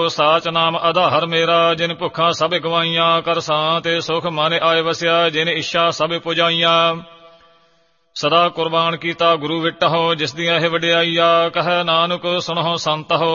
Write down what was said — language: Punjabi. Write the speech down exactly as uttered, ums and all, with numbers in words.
ਸਾਚ ਨਾਮ ਆਧਾਰ ਮੇਰਾ, ਜਿਨ ਭੁੱਖਾਂ ਸਭ ਗਵਾਈਆਂ, ਕਰ ਸਾਂ ਤੇ ਸੁਖ ਮਨ ਆਏ ਵਸਿਆ, ਜਿਨ ਇੱਛਾ ਸਭ ਪੁਜਾਈਆਂ। ਸਦਾ ਕੁਰਬਾਨ ਕੀਤਾ ਗੁਰੂ ਵਿਟਹੁ, ਜਿਸ ਦੀਆਂ ਇਹ ਵਡਿਆਈਆ, ਕਹੈ ਨਾਨਕ ਸੁਣਹੁ ਸੰਤਹੁ।